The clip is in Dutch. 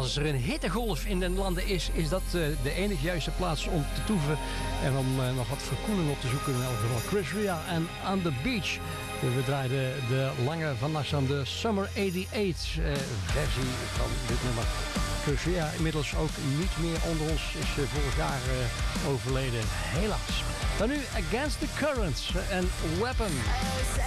als er een hittegolf in den landen is dat de enige juiste plaats om te toeven. En om nog wat verkoeling op te zoeken. In elk geval Chris Rea en On The Beach. We draaiden de lange van Nassam, de Summer 88 versie van dit nummer. Chris Rea inmiddels ook niet meer onder ons. Is vorig jaar overleden. Helaas. Dan nu Against the Currents en Weapon.